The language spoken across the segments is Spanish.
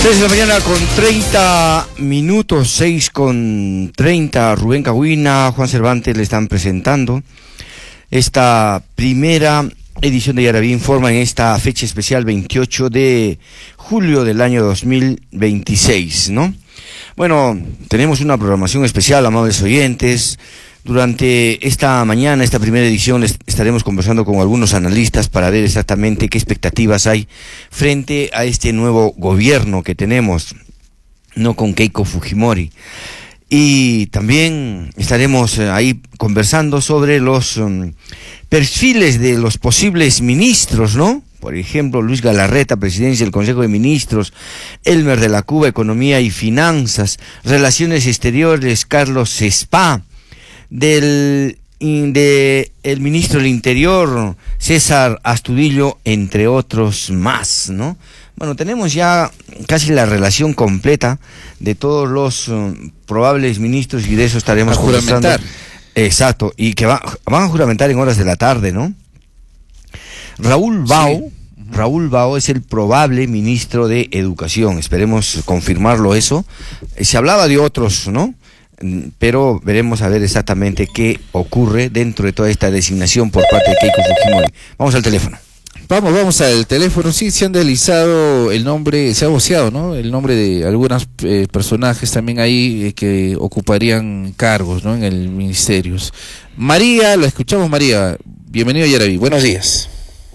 6 de la mañana con 30 minutos, 6 con 30. Rubén Cahuina, Juan Cervantes le están presentando esta primera edición de Yaraví Informa en esta fecha especial 28 de julio del año 2026, ¿no? Bueno, tenemos una programación especial, amables oyentes. Durante esta mañana, esta primera edición, estaremos conversando con algunos analistas para ver exactamente qué expectativas hay frente a este nuevo gobierno que tenemos, no con Keiko Fujimori. Y también estaremos ahí conversando sobre los perfiles de los posibles ministros, ¿no? Por ejemplo, Luis Galarreta, presidencia del Consejo de Ministros; Elmer de la Cuba, Economía y Finanzas; Relaciones Exteriores, Carlos Cespá; el ministro del Interior, César Astudillo, entre otros más, ¿no? Bueno, tenemos ya casi la relación completa de todos los probables ministros y de eso estaremos conversando. Exacto, y que van a juramentar en horas de la tarde, ¿no? Raúl Bao es el probable ministro de Educación, esperemos confirmarlo eso. Se hablaba de otros, ¿no? Pero veremos a ver exactamente qué ocurre dentro de toda esta designación por parte de Keiko Fujimori. Vamos al teléfono. Vamos al teléfono. Sí, se han deslizado el nombre, se ha voceado, ¿no? El nombre de algunos personajes también ahí que ocuparían cargos, ¿no? En el ministerio. María, la escuchamos, María. Bienvenido a Yaraví. Buenos días.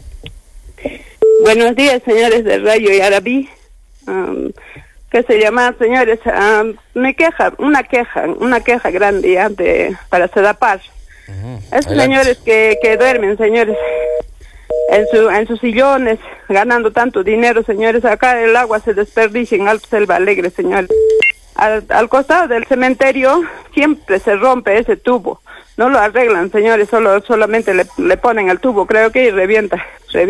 Buenos días, señores de Radio Yaraví. ¿Qué se llama, señores? Una queja grande ya para Sedapar. Esos señores que duermen, señores, en sus sillones, ganando tanto dinero, señores. Acá el agua se desperdicia en Alto Selva Alegre, señores. Al costado del cementerio siempre se rompe ese tubo. No lo arreglan, señores, solamente le ponen el tubo, creo que y revienta.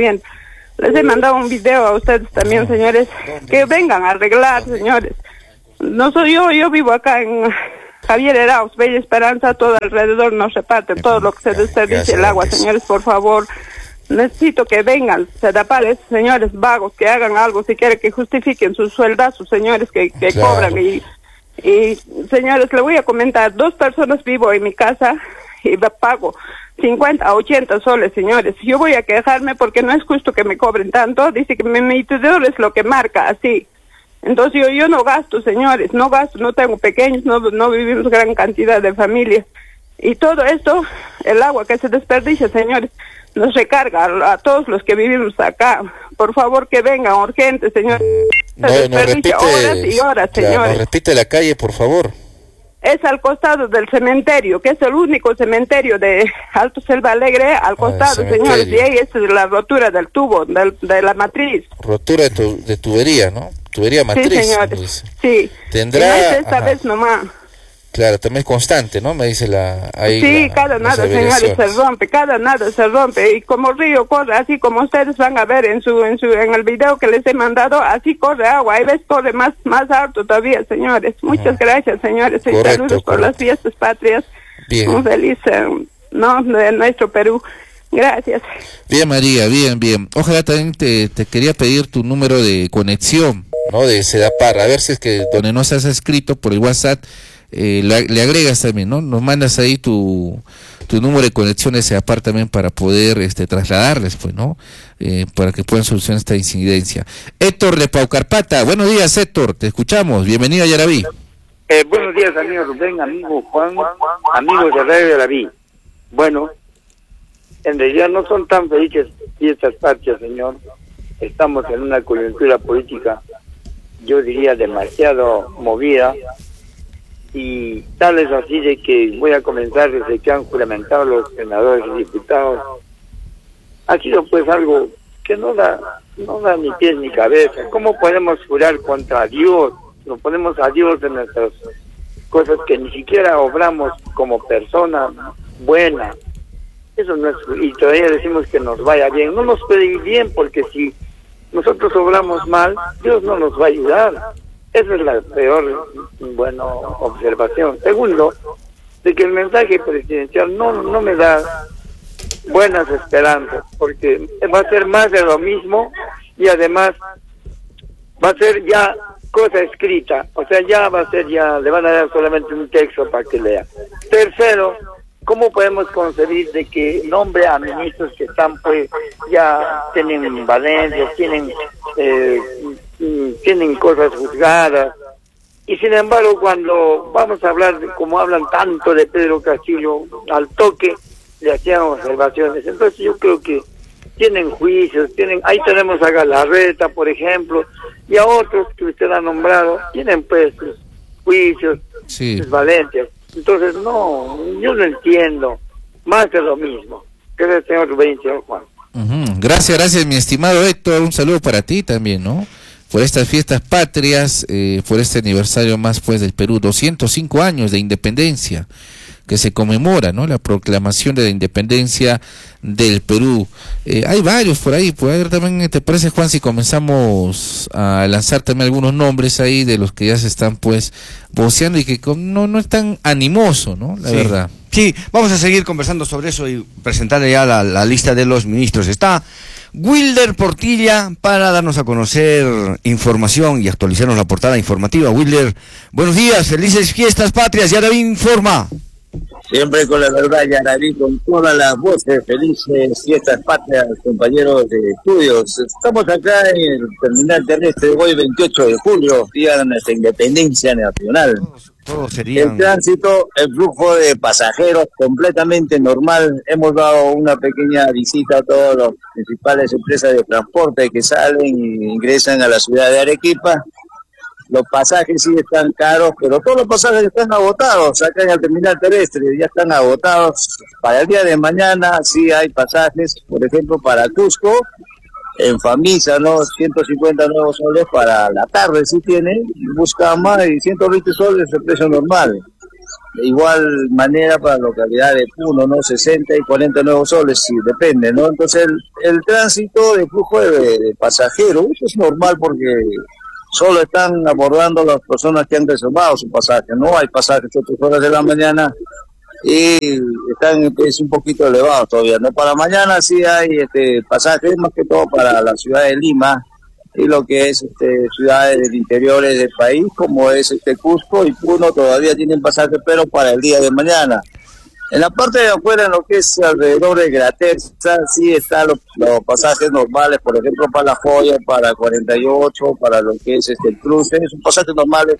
Les he mandado un video a ustedes también, señores, que vengan a arreglar, señores. No soy yo vivo acá en Javier Erauz, Bella Esperanza, todo alrededor nos reparten todo lo que se desperdicia el agua, señores, por favor. Necesito que vengan, Sedapar, señores vagos, que hagan algo, si quieren que justifiquen sus sueldazos, señores, que cobran. Y señores, le voy a comentar, 2 personas vivo en mi casa y pago 50 a 80 soles, señores. Yo voy a quejarme porque no es justo que me cobren tanto. Dice que mi medidor es lo que marca, así. Entonces yo no gasto, señores, no tengo pequeños, no vivimos gran cantidad de familias. Y todo esto, el agua que se desperdicia, señores, nos recarga a todos los que vivimos acá. Por favor, que vengan urgente, señores. Se desperdicia horas y horas, señores. No repite la calle, por favor. Es al costado del cementerio, que es el único cementerio de Alto Selva Alegre, al costado, señores, y ahí es la rotura del tubo, de la matriz. Rotura de tubería, ¿no? Tubería matriz. Sí, señores, sí. Tendrá... No es esta vez nomás. Claro, también es constante, ¿no? Me dice ahí sí, cada nada, señores, se rompe, y como río corre, así como ustedes van a ver en el video que les he mandado, así corre agua, ahí ves corre más alto todavía, señores. Muchas gracias, señores, y saludos por las fiestas patrias. Bien. Un feliz, de nuestro Perú. Gracias. Bien, María, bien. Ojalá también te quería pedir tu número de conexión, ¿no? De Sedapar, a ver si es que donde no se has escrito por el WhatsApp, le agregas también, ¿no? Nos mandas ahí tu número de conexión de Sedapar también para poder trasladarles, pues, ¿no? Para que puedan solucionar esta incidencia. Héctor de Paucarpata, buenos días, Héctor, te escuchamos, bienvenido a Yaraví. Buenos días, amigo Rubén, amigo Juan, amigos de Radio Yaraví. Bueno, en realidad no son tan felices fiestas patrias, señor. Estamos en una coyuntura política, yo diría, demasiado movida. Y tal es así de que voy a comenzar desde que han juramentado los senadores y diputados. Ha sido pues algo que no da ni pies ni cabeza. ¿Cómo podemos jurar contra Dios? No ponemos a Dios de nuestras cosas que ni siquiera obramos como persona buena. Eso no es, y todavía decimos que nos vaya bien. No nos puede ir bien porque si nosotros obramos mal, Dios no nos va a ayudar. Esa es la peor, observación. Segundo, de que el mensaje presidencial no me da buenas esperanzas, porque va a ser más de lo mismo y además va a ser ya cosa escrita, o sea, ya va a ser, ya le van a dar solamente un texto para que lea. Tercero, ¿cómo podemos concebir de que nombre a ministros que están, pues, ya tienen valencias, tienen cosas juzgadas? Y sin embargo, cuando vamos a hablar, como hablan tanto de Pedro Castillo, al toque le hacían observaciones. Entonces yo creo que tienen juicios, ahí tenemos a Galarreta, por ejemplo, y a otros que usted ha nombrado, tienen pues sus juicios, sus valencias. Entonces no, yo no entiendo, más de lo mismo. Que es el señor Rubén, señor Juan. Gracias, mi estimado Héctor, un saludo para ti también, ¿no? Por estas fiestas patrias, por este aniversario más pues del Perú, 205 años de independencia que se conmemora, ¿no? La proclamación de la independencia del Perú. Hay varios por ahí, puede haber también, ¿te parece, Juan, si comenzamos a lanzar también algunos nombres ahí de los que ya se están pues voceando y que no es tan animoso, ¿no? La verdad. Sí, vamos a seguir conversando sobre eso y presentar ya la lista de los ministros. Está Wilder Portilla para darnos a conocer información y actualizarnos la portada informativa. Wilder, buenos días, felices fiestas patrias, Yaraví informa. Siempre con la verdad, Yaraví, con todas las voces, felices fiestas patrias, compañeros de estudios. Estamos acá en el terminal terrestre hoy, 28 de julio, día de nuestra independencia nacional. Todos serían... El tránsito, el flujo de pasajeros completamente normal. Hemos dado una pequeña visita a todas las principales empresas de transporte que salen e ingresan a la ciudad de Arequipa. Los pasajes sí están caros, pero todos los pasajes están agotados acá en el terminal terrestre, ya están agotados. Para el día de mañana sí hay pasajes, por ejemplo, para Cusco, en Famisa, ¿no? 150 nuevos soles para la tarde sí tiene, Buscama, y 120 soles el precio normal. De igual manera para la localidad de Puno, ¿no? 60 y 40 nuevos soles, sí, depende, ¿no? Entonces el tránsito de flujo de pasajeros, eso es normal porque solo están abordando las personas que han reservado su pasaje, no hay pasajes a 8 horas de la mañana y es un poquito elevado todavía, ¿no? Para mañana sí hay pasajes, más que todo para la ciudad de Lima y lo que es ciudades del interior del país, como es Cusco y Puno, todavía tienen pasajes, pero para el día de mañana. En la parte de afuera, en lo que es alrededor de Graterza, sí están los pasajes normales, por ejemplo, para La Joya, para 48, para lo que es el cruce, son pasajes normales.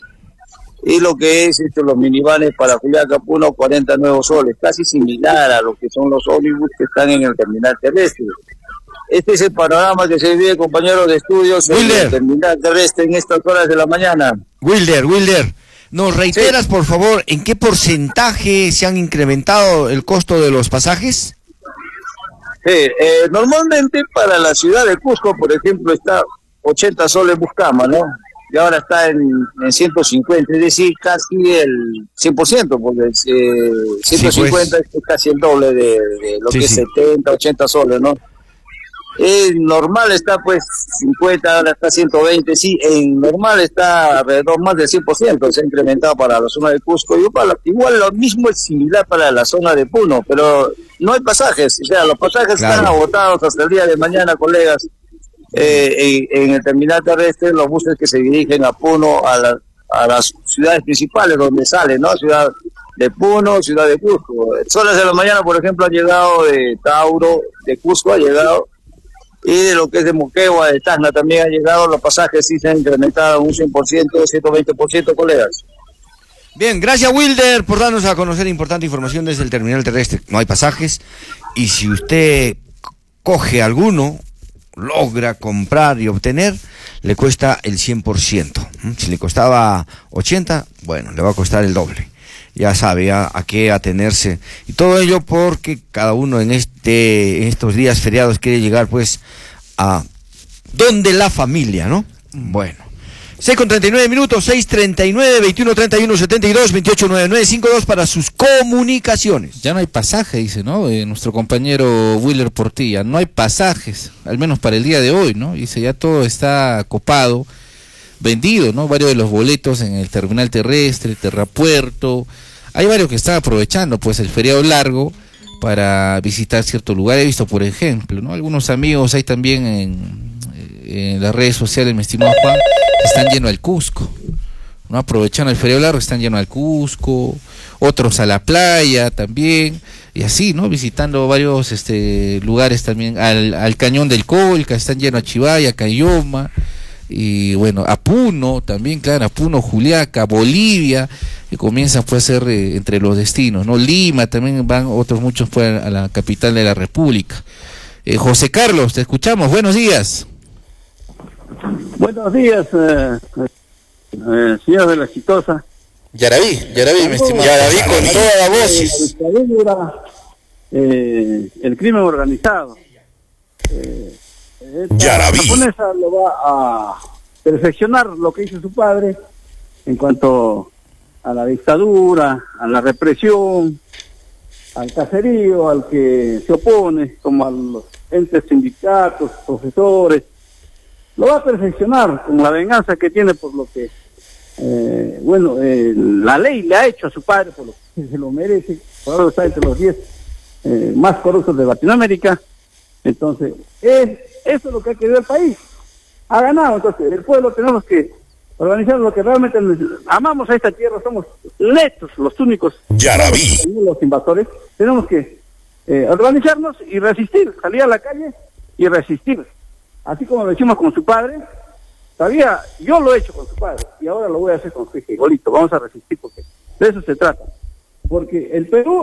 Y lo que es los minivanes para Juliaca, Puno, 40 nuevos soles, casi similar a lo que son los ómnibus que están en el terminal terrestre. Este es el panorama que se vive, compañeros de estudios, en el terminal terrestre en estas horas de la mañana. Wilder, ¿nos reiteras, por favor, en qué porcentaje se han incrementado el costo de los pasajes? Sí, normalmente para la ciudad de Cusco, por ejemplo, está 80 soles Buscama, ¿no? Y ahora está en 150, es decir, casi el 100%, porque 150 sí, pues, es casi el doble de lo que es 70, 80 soles, ¿no? Normal está pues 50, ahora está 120, sí, en normal está alrededor más del 100%, se ha incrementado para la zona de Cusco, igual lo mismo es similar para la zona de Puno, pero no hay pasajes, o sea, los pasajes están agotados hasta el día de mañana, colegas. En el terminal terrestre, los buses que se dirigen a Puno, a las ciudades principales donde salen, ¿no? Ciudad de Puno, ciudad de Cusco. Horas de la mañana, por ejemplo, han llegado de Tauro, de Cusco ha llegado, y de lo que es de Moquegua, de Tacna también han llegado. Los pasajes sí se han incrementado un 100%, 120%, colegas. Bien, gracias Wilder por darnos a conocer importante información desde el terminal terrestre. No hay pasajes, y si usted coge alguno, logra comprar y obtener, le cuesta el 100%. Si le costaba 80, bueno, le va a costar el doble. Ya sabe a qué atenerse. Y todo ello porque cada uno en estos días feriados quiere llegar pues a donde la familia, ¿no? Bueno. 6:39, 6:39, 21:31, 72, 28:99, 52 para sus comunicaciones. Ya no hay pasaje, dice, ¿no? Nuestro compañero Wilder Portilla, no hay pasajes, al menos para el día de hoy, ¿no? Dice, ya todo está copado, vendido, ¿no? Varios de los boletos en el terminal terrestre, Terrapuerto, hay varios que están aprovechando, pues, el feriado largo para visitar cierto lugar. He visto, por ejemplo, ¿no? Algunos amigos hay también en las redes sociales, mi estimado Juan, están llenos al Cusco, ¿no? Aprovechando el feriado largo, están llenos al Cusco, otros a la playa también, y así, ¿no? Visitando varios lugares también, al Cañón del Colca, están llenos a Chivaya, Cayoma, y bueno, a Puno también, claro, a Puno, Juliaca, Bolivia, que comienzan pues a ser entre los destinos, ¿no? Lima también van otros muchos pues a la capital de la República. José Carlos, te escuchamos, buenos días. Buenos días, señor de la Exitosa. Yaraví, mi estimado. Yaraví con toda la voz. La dictadura, el crimen organizado. La japonesa lo va a perfeccionar lo que hizo su padre en cuanto a la dictadura, a la represión, al caserío, al que se opone, como a los entes sindicatos, profesores. Lo va a perfeccionar con la venganza que tiene por lo que, la ley le ha hecho a su padre, por lo que se lo merece. Por ahora está entre los 10 más corruptos de Latinoamérica. Entonces, eso es lo que ha querido el país. Ha ganado, entonces el pueblo tenemos que organizar lo que realmente amamos a esta tierra, somos netos, los únicos, los invasores. Tenemos que organizarnos y resistir, salir a la calle y resistir. Así como lo hicimos con su padre, todavía yo lo he hecho con su padre y ahora lo voy a hacer con su hijo igualito. Vamos a resistir porque de eso se trata. Porque el Perú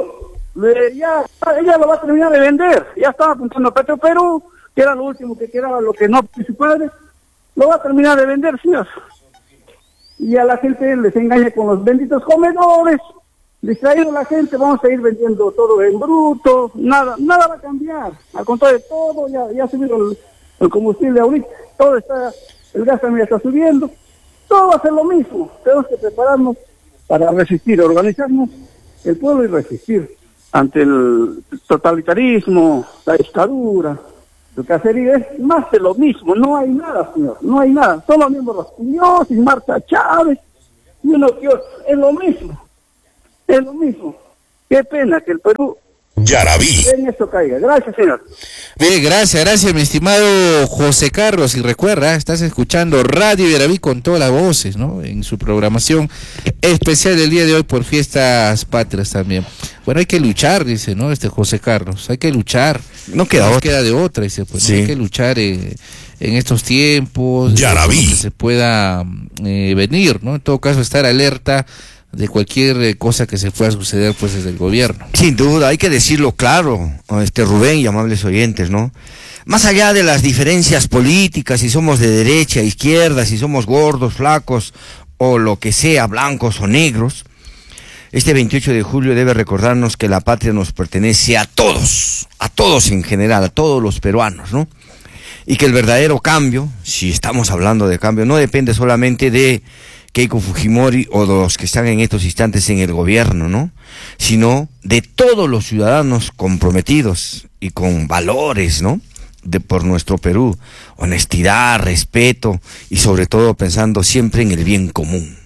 ella lo va a terminar de vender. Ya estaba apuntando a Petro Perú, que era lo último que quedaba, lo que no su padre, lo va a terminar de vender, señor. Y a la gente les engaña con los benditos comedores, distraído la gente, vamos a ir vendiendo todo en bruto, nada va a cambiar. Al contrario, todo ya subió el combustible ahorita, todo está, el gas también está subiendo, todo va a ser lo mismo. Tenemos que prepararnos para resistir, organizarnos el pueblo y resistir ante el totalitarismo, la dictadura, el caserío. Es más de lo mismo, no hay nada, señor, no hay nada, son los mismos los curiosos, Marta Chávez, y uno que otro, es lo mismo. Qué pena que el Perú en esto caiga. Gracias, señor. Bien, gracias, mi estimado José Carlos. Y recuerda, estás escuchando Radio Yaraví con todas las voces, ¿no? En su programación especial del día de hoy por Fiestas Patrias también. Bueno, hay que luchar, dice, ¿no? José Carlos, hay que luchar. No queda de otra, dice, pues, sí. ¿no? Hay que luchar en estos tiempos, que se pueda venir, ¿no? En todo caso, estar alerta de cualquier cosa que se pueda suceder pues desde el gobierno. Sin duda, hay que decirlo claro, Rubén y amables oyentes, ¿no? Más allá de las diferencias políticas, si somos de derecha, izquierda, si somos gordos, flacos o lo que sea, blancos o negros, este 28 de julio debe recordarnos que la patria nos pertenece a todos en general, a todos los peruanos, ¿no? Y que el verdadero cambio, si estamos hablando de cambio, no depende solamente de Keiko Fujimori o de los que están en estos instantes en el gobierno, ¿no? Sino de todos los ciudadanos comprometidos y con valores, ¿no? Por nuestro Perú, honestidad, respeto y sobre todo pensando siempre en el bien común.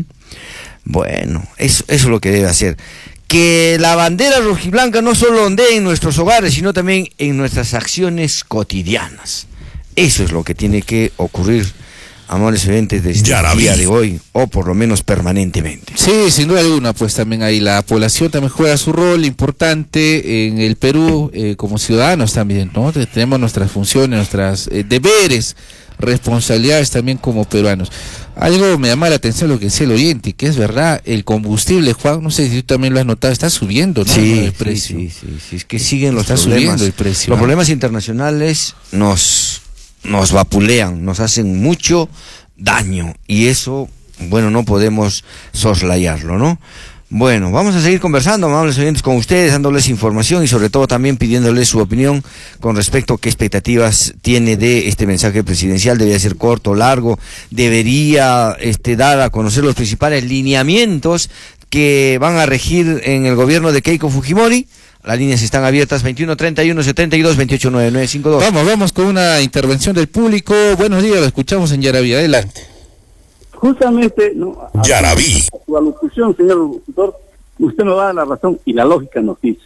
Bueno, eso es lo que debe hacer. Que la bandera rojiblanca no solo ondee en nuestros hogares, sino también en nuestras acciones cotidianas. Eso es lo que tiene que ocurrir, amables oyentes, desde el día de hoy, o por lo menos permanentemente. Sí, sin duda alguna, pues también ahí la población también juega su rol importante en el Perú, como ciudadanos también, ¿no? Tenemos nuestras funciones, nuestras deberes, responsabilidades también como peruanos. Algo me llama la atención lo que decía el oyente, que es verdad, el combustible, Juan, no sé si tú también lo has notado, está subiendo, ¿no? Sí, el precio. Sí, es que siguen los está problemas. Subiendo el precio. Los problemas internacionales nos vapulean, nos hacen mucho daño y eso, bueno, no podemos soslayarlo, ¿no? Bueno, vamos a seguir conversando, amables oyentes, con ustedes, dándoles información y sobre todo también pidiéndoles su opinión con respecto a qué expectativas tiene de este mensaje presidencial. ¿Debería ser corto o largo? ¿Debería dar a conocer los principales lineamientos que van a regir en el gobierno de Keiko Fujimori? Las líneas están abiertas, 21 31 72 28 99 52. Vamos con una intervención del público. Buenos días, lo escuchamos en Yaraví. Adelante. Justamente, ¿no? Yaraví. A su alocución, señor locutor, usted me va a dar la razón y la lógica nos dice.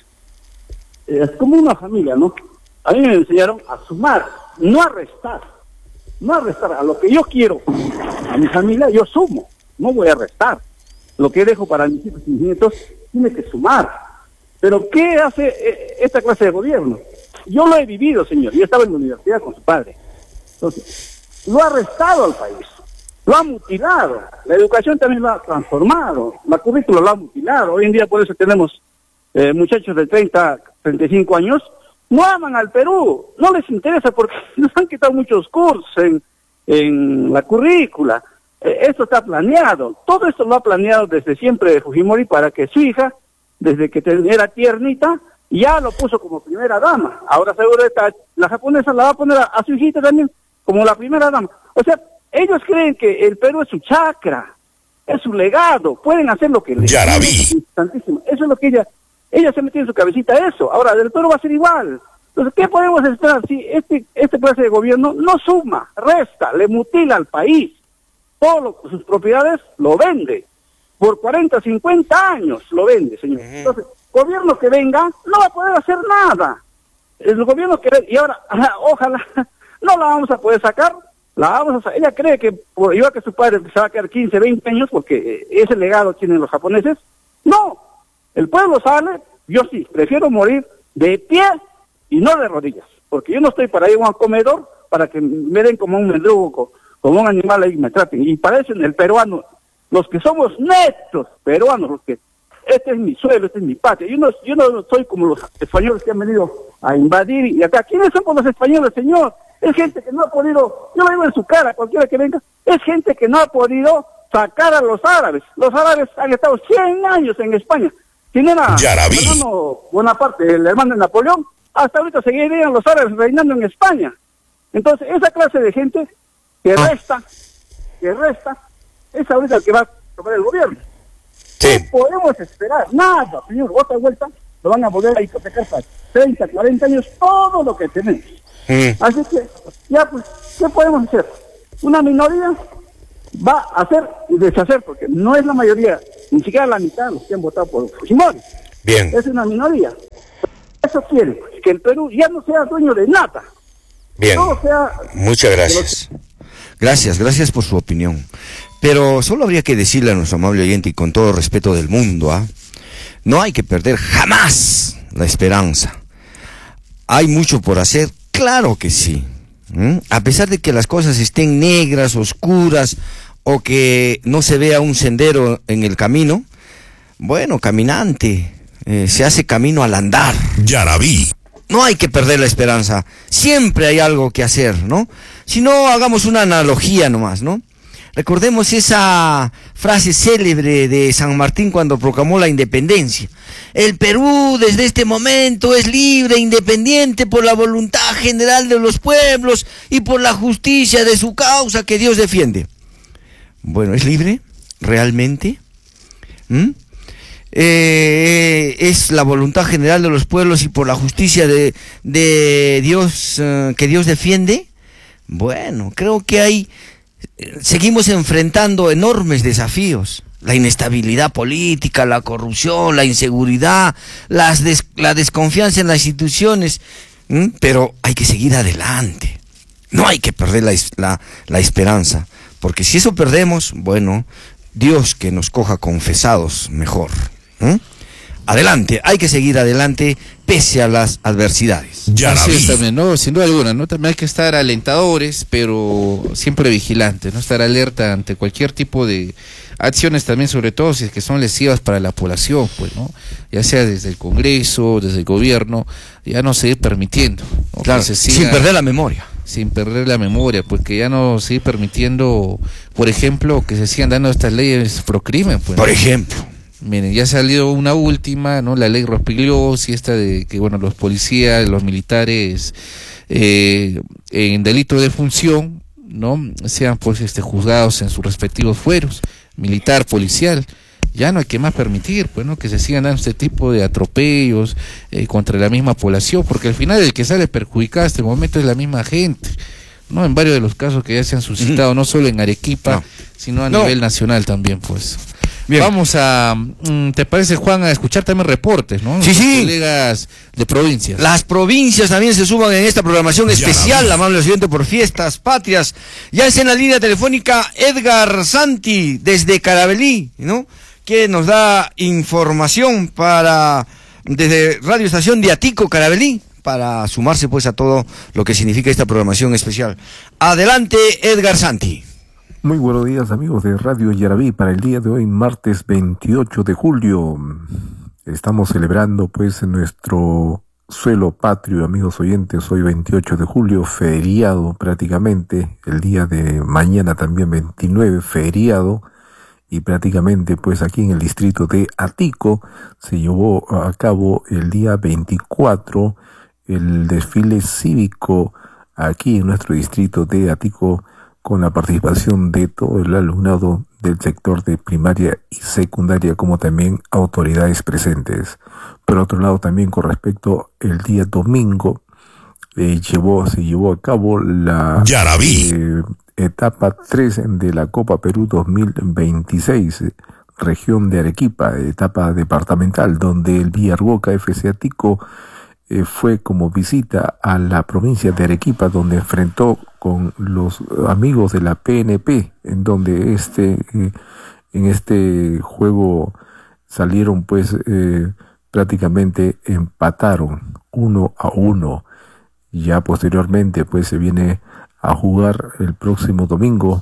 Es como una familia, ¿no? A mí me enseñaron a sumar, no a restar. no a restar, a lo que yo quiero, a mi familia yo sumo, no voy a restar. Lo que dejo para mis hijos y mis nietos tiene que sumar. Pero ¿qué hace esta clase de gobierno? Yo lo he vivido, señor, yo estaba en la universidad con su padre. Entonces, lo ha restado al país, lo ha mutilado, la educación también lo ha transformado, la currícula lo ha mutilado. Hoy en día por eso tenemos muchachos de 30, 35 años, no aman al Perú, no les interesa porque nos han quitado muchos cursos en la currícula. Esto está planeado, todo esto lo ha planeado desde siempre Fujimori para que su hija, desde que era tiernita, ya lo puso como primera dama. Ahora seguro la japonesa la va a poner a su hijita también como la primera dama. O sea, ellos creen que el Perú es su chakra, es su legado, pueden hacer lo que les Ya la vi. Eso es lo que ella se metió en su cabecita eso. Ahora, del Perú va a ser igual. Entonces, ¿qué podemos esperar si este clase de gobierno no suma, resta, le mutila al país? Sus propiedades lo vende. Por 40, 50 años lo vende, señor. Entonces, gobierno que venga no va a poder hacer nada. El gobierno que y ahora, ojalá, no la vamos a poder sacar. Ella cree que, igual que su padre, se va a quedar 15, 20 años porque ese legado tienen los japoneses. No, el pueblo sale, yo sí, prefiero morir de pie y no de rodillas, porque yo no estoy para ir a un comedor para que me den como un mendrugo, como un animal ahí me traten. Y parecen el peruano, los que somos netos peruanos, los que, este es mi suelo, este es mi patria. Yo no soy como los españoles que han venido a invadir y acá. ¿Quiénes son los españoles, señor? Es gente que no ha podido, yo lo digo en su cara, cualquiera que venga, es gente que no ha podido sacar a los árabes. Los árabes han estado 100 años en España. ¿Quién era? El hermano Bonaparte, el hermano de Napoleón. Hasta ahorita seguirían los árabes reinando en España. Entonces, esa clase de gente que resta, es ahorita el que va a tomar el gobierno. Sí. ¿Qué podemos esperar? Nada, señor. Otra vuelta lo van a volver a hipotecar para 30, 40 años, todo lo que tenemos. Así que, ya pues, ¿qué podemos hacer? Una minoría va a hacer y deshacer, porque no es la mayoría, ni siquiera la mitad de los que han votado por Fujimori. Bien. Es una minoría. Eso quiere, que el Perú ya no sea dueño de nada. Bien. Todo sea... Muchas gracias. Gracias por su opinión. Pero solo habría que decirle a nuestro amable oyente y con todo respeto del mundo, no hay que perder jamás la esperanza. Hay mucho por hacer, claro que sí. A pesar de que las cosas estén negras, oscuras, o que no se vea un sendero en el camino, bueno, caminante, se hace camino al andar. Ya la vi. No hay que perder la esperanza, siempre hay algo que hacer, ¿no? Si no, hagamos una analogía nomás, ¿no? Recordemos esa frase célebre de San Martín cuando proclamó la independencia. El Perú desde este momento es libre e independiente por la voluntad general de los pueblos y por la justicia de su causa que Dios defiende. Bueno, ¿es libre? ¿Realmente? Es la voluntad general de los pueblos y por la justicia de Dios que Dios defiende. Bueno, creo que seguimos enfrentando enormes desafíos: la inestabilidad política, la corrupción, la inseguridad, la desconfianza en las instituciones, pero hay que seguir adelante, no hay que perder la esperanza, porque si eso perdemos, bueno, Dios que nos coja confesados mejor. Adelante, hay que seguir adelante pese a las adversidades. Ya así es también, ¿no? Sin duda alguna, ¿no? También hay que estar alentadores, pero siempre vigilantes, ¿no? Estar alerta ante cualquier tipo de acciones también, sobre todo si es que son lesivas para la población, pues, ¿no? Ya sea desde el Congreso, desde el gobierno, ya no seguir permitiendo, ¿no? Claro, sin perder la memoria. Sin perder la memoria, porque ya no seguir permitiendo, por ejemplo, que se sigan dando estas leyes pro crimen, pues, por ¿no? ejemplo. Miren, ya ha salido una última, ¿no? La ley Rospigliosi, esta de que, bueno, los policías, los militares, en delito de función, ¿no? Sean, pues, juzgados en sus respectivos fueros, militar, policial. Ya no hay que más permitir, pues, ¿no? Que se sigan dando este tipo de atropellos contra la misma población, porque al final el que sale perjudicado hasta el momento es la misma gente, ¿no? En varios de los casos que ya se han suscitado, no solo en Arequipa, sino a nivel nacional también, pues. Bien. Vamos a, ¿te parece, Juan, a escuchar también reportes, ¿no? Sí, sí. Colegas de provincias. Las provincias también se suman en esta programación especial, amable oyente, por Fiestas Patrias. Ya es en la línea telefónica Edgar Santi, desde Carabalí, ¿no? Que nos da información desde Radio Estación de Atico, Carabalí, para sumarse pues a todo lo que significa esta programación especial. Adelante, Edgar Santi. Muy buenos días, amigos de Radio Yarabí. Para el día de hoy, martes 28 de julio, estamos celebrando pues nuestro suelo patrio, amigos oyentes. Hoy 28 de julio, feriado prácticamente. El día de mañana también 29, feriado. Y prácticamente pues aquí en el distrito de Atico se llevó a cabo el día 24 el desfile cívico aquí en nuestro distrito de Atico, con la participación de todo el alumnado del sector de primaria y secundaria, como también autoridades presentes. Por otro lado, también con respecto el día domingo, se llevó a cabo la etapa 3 de la Copa Perú 2026, región de Arequipa, etapa departamental, donde el Villarboca FC Atico fue como visita a la provincia de Arequipa, donde enfrentó con los amigos de la PNP, en donde en este juego salieron pues prácticamente empataron 1-1. Ya posteriormente pues se viene a jugar el próximo domingo,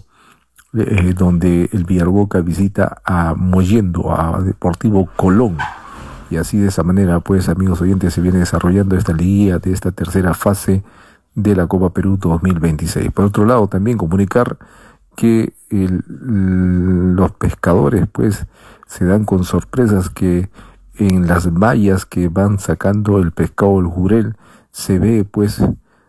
donde el Villarboca visita a Mollendo, a Deportivo Colón. Y así de esa manera, pues, amigos oyentes, se viene desarrollando esta liguilla de esta tercera fase de la Copa Perú 2026. Por otro lado, también comunicar que los pescadores, pues, se dan con sorpresas que en las vallas que van sacando el pescado, el jurel, se ve, pues,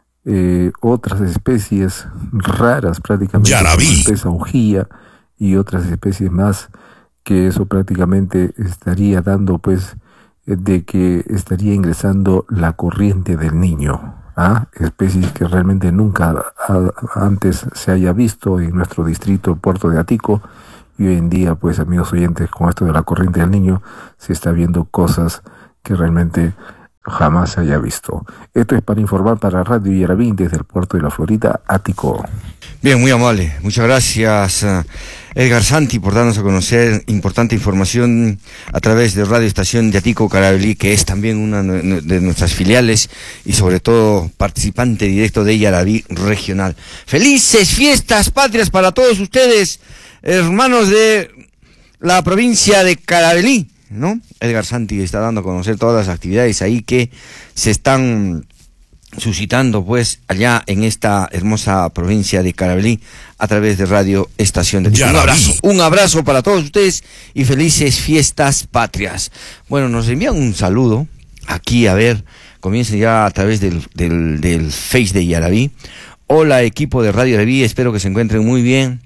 otras especies raras prácticamente, esa hojilla y otras especies más, que eso prácticamente estaría dando pues de que estaría ingresando la corriente del niño, especies que realmente nunca antes se haya visto en nuestro distrito, el puerto de Atico, y hoy en día, pues, amigos oyentes, con esto de la corriente del niño se está viendo cosas que realmente jamás se haya visto. Esto es para informar para Radio Yarabí desde el puerto de la Florida, Atico. Bien, muy amable. Muchas gracias, Edgar Santi, por darnos a conocer importante información a través de Radio Estación de Atico, Carabalí, que es también una de nuestras filiales y sobre todo participante directo de Yarabí Regional. Felices Fiestas Patrias para todos ustedes, hermanos de la provincia de Carabalí, ¿no? Edgar Santi está dando a conocer todas las actividades ahí que se están suscitando pues allá en esta hermosa provincia de Carabalí a través de Radio Estación de Atico. Un abrazo para todos ustedes y felices Fiestas Patrias. Bueno, nos envían un saludo aquí, a ver, comiencen ya a través del Face de Yarabí. Hola, equipo de Radio Yarabí, espero que se encuentren muy bien.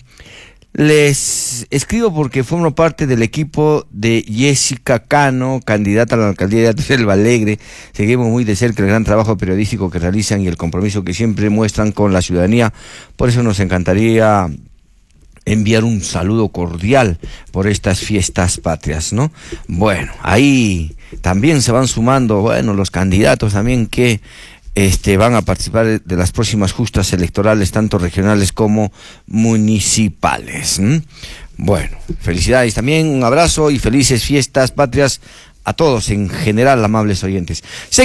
Les escribo porque formo parte del equipo de Jessica Cano, candidata a la alcaldía de Selva Alegre. Seguimos muy de cerca el gran trabajo periodístico que realizan y el compromiso que siempre muestran con la ciudadanía. Por eso nos encantaría enviar un saludo cordial por estas fiestas patrias, ¿no? Bueno, ahí también se van sumando, bueno, los candidatos también que van a participar de las próximas justas electorales, tanto regionales como municipales. Bueno, felicidades también, un abrazo y felices Fiestas Patrias a todos en general, amables oyentes.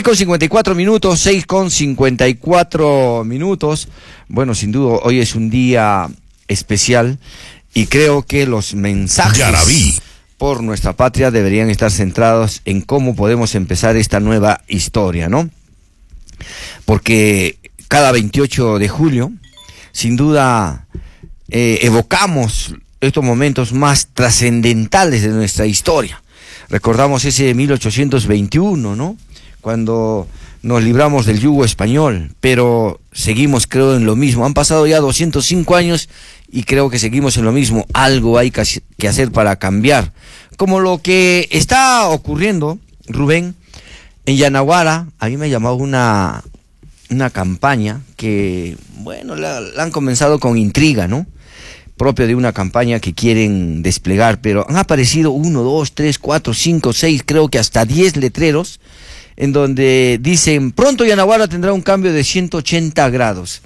6:54 minutos. Bueno, sin duda, hoy es un día especial y creo que los mensajes por nuestra patria deberían estar centrados en cómo podemos empezar esta nueva historia, ¿no? Porque cada 28 de julio, sin duda, evocamos estos momentos más trascendentales de nuestra historia. Recordamos ese 1821, ¿no? Cuando nos libramos del yugo español, pero seguimos, creo, en lo mismo. Han pasado ya 205 años y creo que seguimos en lo mismo. Algo hay que hacer para cambiar. Como lo que está ocurriendo, Rubén, en Yanaguara. A mí me ha llamado una campaña que, bueno, la han comenzado con intriga, ¿no? propio de una campaña que quieren desplegar, pero han aparecido 1, 2, 3, 4, 5, 6, creo que hasta 10 letreros, en donde dicen, pronto Yanaguara tendrá un cambio de 180 grados.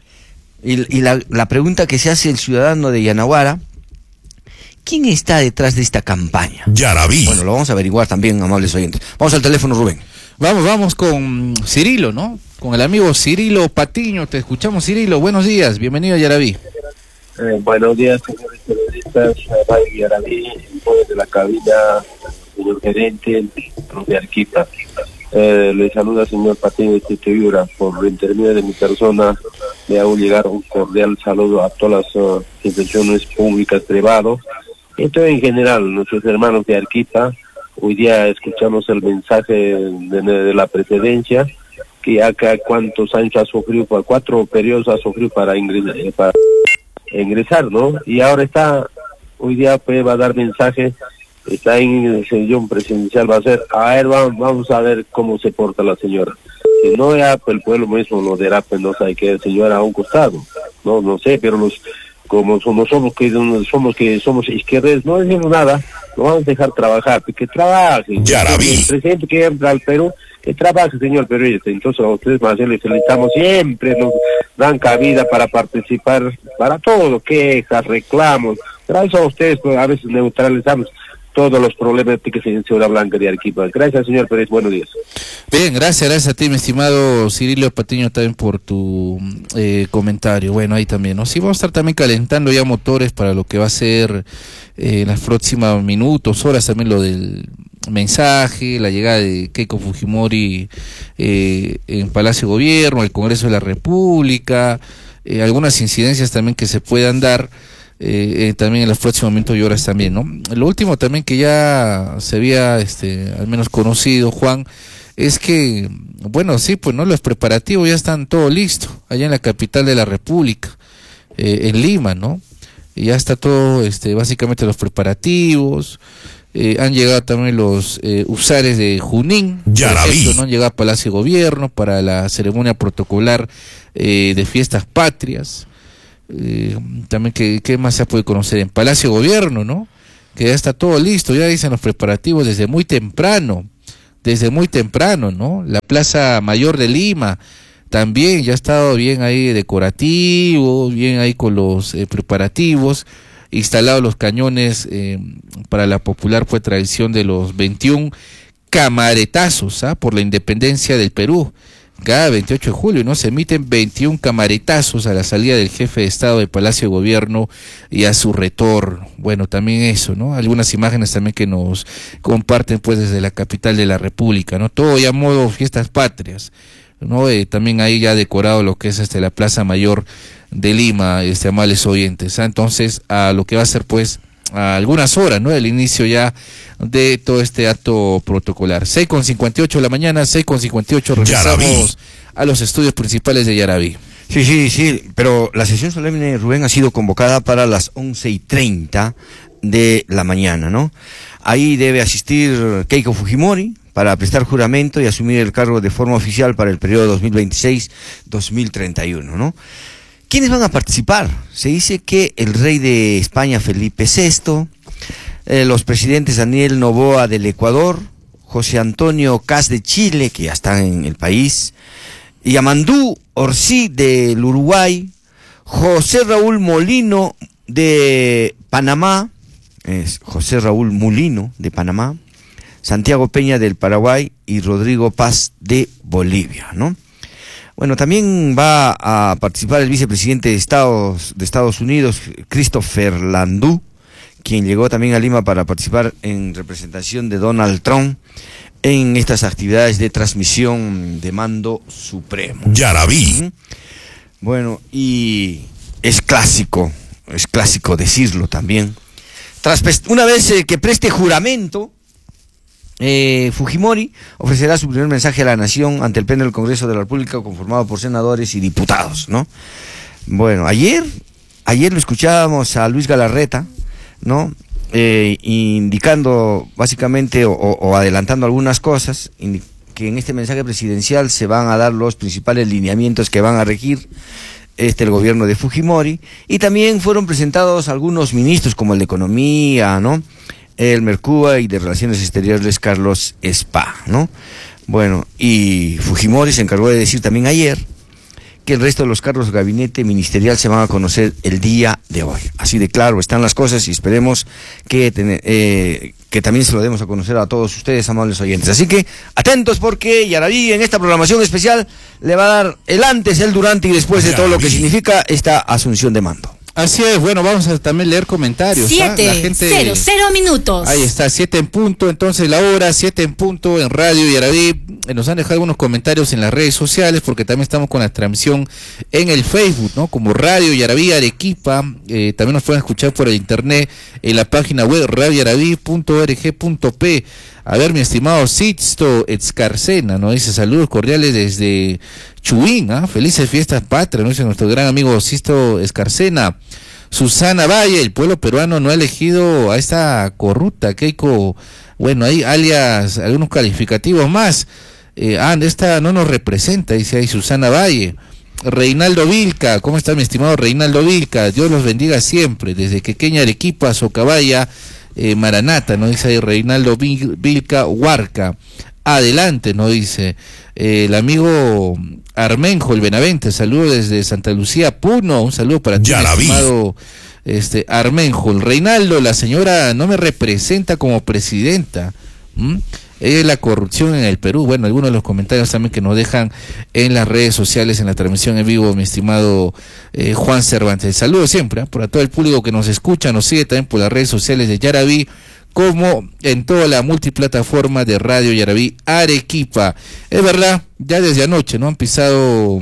Y la pregunta que se hace el ciudadano de Yanaguara, ¿quién está detrás de esta campaña? Yaraví. Bueno, lo vamos a averiguar también, amables oyentes. Vamos al teléfono, Rubén. Vamos con Cirilo, ¿no? Con el amigo Cirilo Patiño. Te escuchamos, Cirilo. Buenos días, bienvenido a Yaraví. Buenos días, señores periodistas, Radio Yaraví, de la cabina, señor gerente de Arequipa. Le saluda señor Patiño de Titeviura. Por intermedio de mi persona, le hago llegar un cordial saludo a todas las instituciones públicas, privadas, y todo en general, nuestros hermanos de Arequipa. Hoy día escuchamos el mensaje de la presidencia, que acá cuántos años ha sufrido, por 4 periodos ha sufrido para ingresar, ¿no? Y ahora hoy día pues, va a dar mensaje, está en sesión presidencial, va a ser, a ver, vamos a ver cómo se porta la señora. Si no, ya pues, el pueblo mismo lo dirá, pues no sabe que señora a un costado, no sé, pero como somos izquierdas, no decimos nada, no vamos a dejar trabajar, que trabaje. Yaraví. El presidente que entra al Perú, que trabaje, señor periodista. Entonces a ustedes más les felicitamos, siempre nos dan cabida para participar, para todo, quejas, reclamos. Gracias a ustedes, pues, a veces neutralizamos todos los problemas que se en Ciudad Blanca de Arequipa. Gracias, señor Pérez, buenos días. Bien, gracias a ti, mi estimado Cirilo Patiño, también por tu comentario. Bueno, ahí también, ¿no? Sí, vamos a estar también calentando ya motores para lo que va a ser en los próximos minutos, horas, también lo del mensaje, la llegada de Keiko Fujimori en Palacio de Gobierno, el Congreso de la República, algunas incidencias también que se puedan dar también en los próximos minutos y horas también, ¿no? Lo último también que ya se había al menos conocido, Juan, es que, bueno, sí, pues no, los preparativos ya están todo listo allá en la capital de la República, en Lima, ¿no? Y ya está todo, básicamente los preparativos. Han llegado también los usares de Junín, Yaraví, ¿no? Han llegado a Palacio de Gobierno para la ceremonia protocolar de fiestas patrias. También ¿qué más se puede conocer? En Palacio de Gobierno, ¿no? Que ya está todo listo, ya dicen los preparativos desde muy temprano, ¿no? La Plaza Mayor de Lima también ya ha estado bien ahí decorativo, bien ahí con los preparativos, instalados los cañones para la popular pues tradición de los 21 camaretazos, por la independencia del Perú. Cada 28 de julio, ¿no? Se emiten 21 camaretazos a la salida del jefe de Estado del Palacio de Gobierno y a su retorno. Bueno, también eso, ¿no? Algunas imágenes también que nos comparten pues desde la capital de la República, ¿no? Todo ya modo fiestas patrias, ¿no? También ahí ya decorado lo que es la Plaza Mayor de Lima, amables oyentes, Entonces, a lo que va a ser pues a algunas horas, ¿no? El inicio ya de todo este acto protocolar. 6:58 de la mañana, 6:58, regresamos a los estudios principales de Yaraví. Sí, pero la sesión solemne, Rubén, ha sido convocada para las 11:30 de la mañana, ¿no? Ahí debe asistir Keiko Fujimori para prestar juramento y asumir el cargo de forma oficial para el periodo 2026-2031, ¿no? ¿Quiénes van a participar? Se dice que el rey de España, Felipe VI, los presidentes Daniel Noboa del Ecuador, José Antonio Kast de Chile, que ya está en el país, Yamandú Orsi del Uruguay, José Raúl Molino de Panamá, Santiago Peña del Paraguay y Rodrigo Paz de Bolivia, ¿no? Bueno, también va a participar el vicepresidente de Estados Unidos, Christopher Landau, quien llegó también a Lima para participar en representación de Donald Trump en estas actividades de transmisión de mando supremo. Yaraví. Bueno, y es clásico decirlo también. Una vez que preste juramento, Fujimori ofrecerá su primer mensaje a la nación ante el Pleno del Congreso de la República, conformado por senadores y diputados, ¿no? Bueno, ayer lo escuchábamos a Luis Galarreta, ¿no? Indicando básicamente o adelantando algunas cosas, que en este mensaje presidencial se van a dar los principales lineamientos que van a regir el gobierno de Fujimori, y también fueron presentados algunos ministros como el de Economía, ¿no? El Mercúa, y de Relaciones Exteriores Carlos Spa, ¿no? Bueno, y Fujimori se encargó de decir también ayer que el resto de los cargos de gabinete ministerial se van a conocer el día de hoy. Así de claro están las cosas, y esperemos que también se lo demos a conocer a todos ustedes, amables oyentes. Así que atentos, porque Yaraví en esta programación especial le va a dar el antes, el durante y después de todo lo que significa esta asunción de mando. Así es, bueno, vamos a también leer comentarios. 7:00 minutos. Ahí está, 7 en punto, entonces la hora, 7 en punto en Radio Yaraví. Nos han dejado algunos comentarios en las redes sociales, porque también estamos con la transmisión en el Facebook, ¿no? Como Radio Yaraví Arequipa. También nos pueden escuchar por el internet en la página web radioyaraví.org.p. A ver, mi estimado Sixto Escarcena, ¿no? Dice saludos cordiales desde Chuín, ¿ah? Felices fiestas patrias, ¿no? Dice nuestro gran amigo Sixto Escarcena. Susana Valle, el pueblo peruano no ha elegido a esta corrupta Keiko, bueno, hay alias, algunos calificativos más. Esta no nos representa, dice ahí Susana Valle. Reinaldo Vilca, ¿cómo está mi estimado Reinaldo Vilca? Dios los bendiga siempre, desde Quequeña Arequipa, Socabaya, Maranata, ¿no? Dice ahí Reinaldo Vilca Huarca. Adelante, ¿no? Dice el amigo Armenjo, el Benavente, saludo desde Santa Lucía, Puno, un saludo para ti, estimado Armenjo. El Reinaldo, la señora no me representa como presidenta. Es la corrupción en el Perú. Bueno, algunos de los comentarios también que nos dejan en las redes sociales, en la transmisión en vivo, mi estimado Juan Cervantes. Saludos siempre para todo el público que nos escucha, nos sigue también por las redes sociales de Yaraví, como en toda la multiplataforma de Radio Yaraví Arequipa. Es verdad, ya desde anoche, ¿no? Han pisado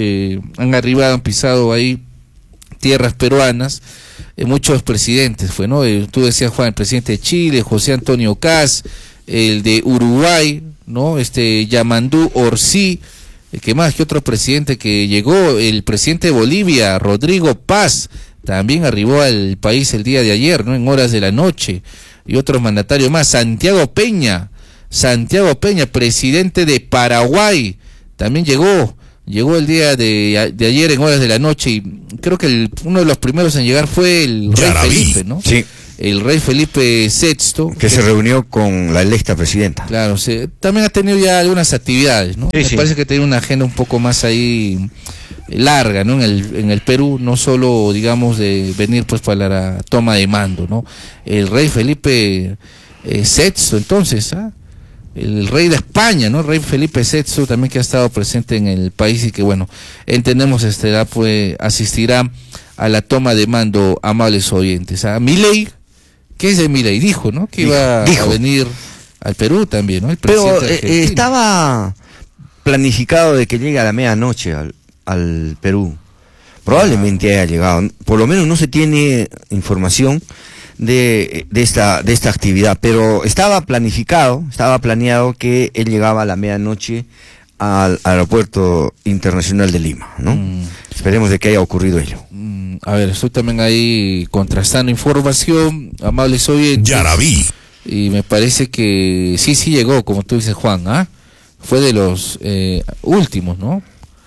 ahí tierras peruanas, muchos presidentes, ¿no? Tú decías, Juan, el presidente de Chile, José Antonio Kast, el de Uruguay, ¿no? Yamandú Orsi, ¿qué más? ¿Qué otro presidente que llegó? El presidente de Bolivia, Rodrigo Paz, también arribó al país el día de ayer, ¿no? En horas de la noche. Y otros mandatarios más. Santiago Peña, presidente de Paraguay, también llegó el día de ayer en horas de la noche, y creo que uno de los primeros en llegar fue el rey Felipe, ¿no? Sí. El rey Felipe VI. Que se reunió con la electa presidenta. Claro, también ha tenido ya algunas actividades, ¿no? Me parece que tiene una agenda un poco más ahí larga, ¿no? En el Perú, no solo, digamos, de venir pues para la toma de mando, ¿no? El rey Felipe VI, entonces, el rey de España, ¿no? El rey Felipe VI también, que ha estado presente en el país, y que, bueno, entendemos pues asistirá a la toma de mando, amables oyentes. Milei, ¿qué es de Milei? Dijo, ¿no? Que iba a venir al Perú también, ¿no? El pero estaba planificado de que llegue a la medianoche al Perú. Probablemente haya llegado. Por lo menos no se tiene información de esta actividad, pero estaba planeado que él llegaba a la medianoche al Aeropuerto Internacional de Lima, ¿no? Esperemos de que haya ocurrido ello. A ver, estoy también ahí contrastando información, amables oyentes. Yaraví. Y me parece que sí llegó, como tú dices, Juan, fue de los últimos, ¿no?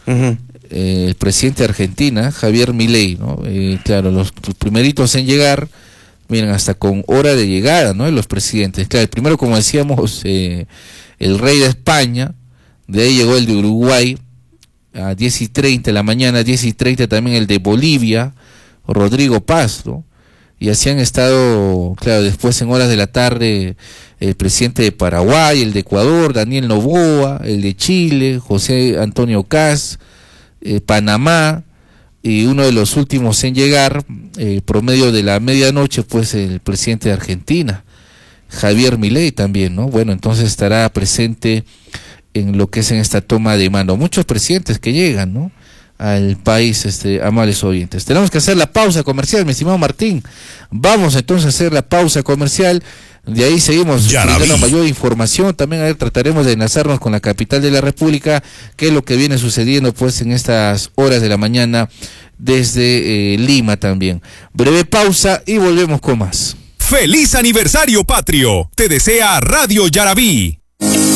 El presidente de Argentina, Javier Milei, ¿no? Claro, los primeritos en llegar, miren, hasta con hora de llegada, ¿no? De los presidentes. Claro, el primero, como decíamos, el rey de España, de ahí llegó el de Uruguay, a 10:30 de la mañana, 10:30 también el de Bolivia, Rodrigo Paz, ¿no? Y así han estado, claro, después en horas de la tarde, el presidente de Paraguay, el de Ecuador, Daniel Noboa, el de Chile, José Antonio Kast, Panamá, y uno de los últimos en llegar, promedio de la medianoche, pues el presidente de Argentina, Javier Milei también, ¿no? Bueno, entonces estará presente en lo que es en esta toma de mando. Muchos presidentes que llegan, ¿no?, al país, amables oyentes. Tenemos que hacer la pausa comercial, mi estimado Martín. Vamos entonces a hacer la pausa comercial. De ahí seguimos dando mayor información. También trataremos de enlazarnos con la capital de la República, qué es lo que viene sucediendo pues en estas horas de la mañana desde Lima también. Breve pausa y volvemos con más. ¡Feliz aniversario patrio! Te desea Radio Yaraví.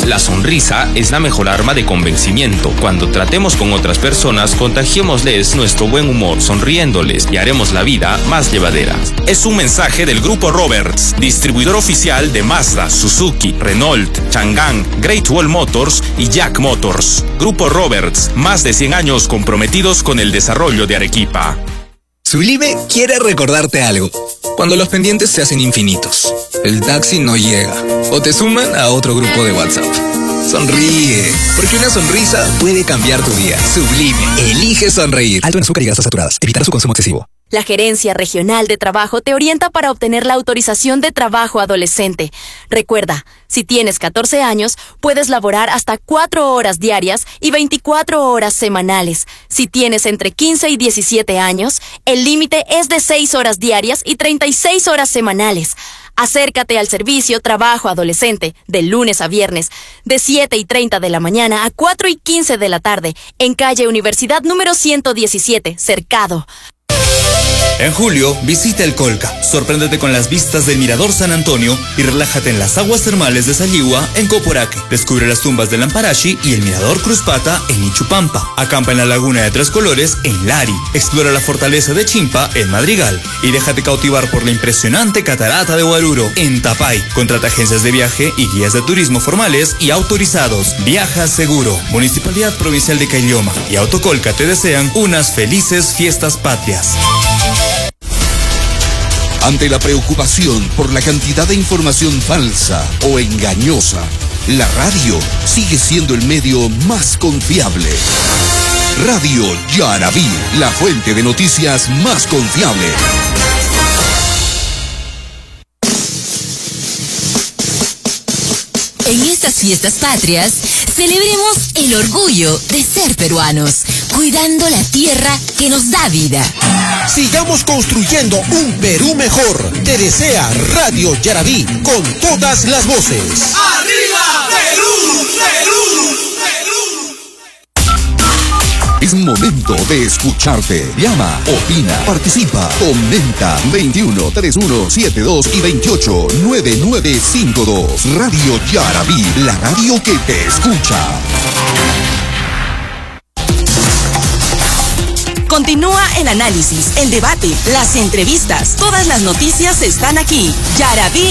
La sonrisa es la mejor arma de convencimiento. Cuando tratemos con otras personas, contagiémosles nuestro buen humor, sonriéndoles y haremos la vida más llevadera. Es un mensaje del Grupo Roberts, distribuidor oficial de Mazda, Suzuki, Renault, Chang'an, Great Wall Motors y Jack Motors. Grupo Roberts, más de 100 años comprometidos con el desarrollo de Arequipa. Sublime quiere recordarte algo. Cuando los pendientes se hacen infinitos, el taxi no llega o te suman a otro grupo de WhatsApp. Sonríe, porque una sonrisa puede cambiar tu día. Sublime, elige sonreír. Alto en azúcar y grasas saturadas. Evitar su consumo excesivo. La Gerencia Regional de Trabajo te orienta para obtener la autorización de trabajo adolescente. Recuerda, si tienes 14 años, puedes laborar hasta 4 horas diarias y 24 horas semanales. Si tienes entre 15 y 17 años, el límite es de 6 horas diarias y 36 horas semanales. Acércate al servicio Trabajo Adolescente de lunes a viernes, de 7:30 de la mañana a 4:15 de la tarde, en calle Universidad número 117, Cercado. En julio, visita el Colca, sorpréndete con las vistas del Mirador San Antonio y relájate en las aguas termales de Saligua en Coporaque. Descubre las tumbas de Lamparashi y el Mirador Cruzpata en Ichupampa. Acampa en la Laguna de Tres Colores en Lari. Explora la fortaleza de Chimpa en Madrigal. Y déjate cautivar por la impresionante catarata de Huaruro en Tapay. Contrata agencias de viaje y guías de turismo formales y autorizados. Viaja seguro. Municipalidad Provincial de Caylloma y Autocolca te desean unas felices fiestas patrias. Ante la preocupación por la cantidad de información falsa o engañosa, la radio sigue siendo el medio más confiable. Radio Yarabí, la fuente de noticias más confiable. En estas fiestas patrias, celebremos el orgullo de ser peruanos, cuidando la tierra que nos da vida. Sigamos construyendo un Perú mejor. Te desea Radio Yarabí con todas las voces. ¡Arriba Perú! ¡Perú! Es momento de escucharte. Llama, opina, participa, comenta. 21 31 72 y 28 9952. Radio Yarabí, la radio que te escucha. Continúa el análisis, el debate, las entrevistas. Todas las noticias están aquí. Yarabí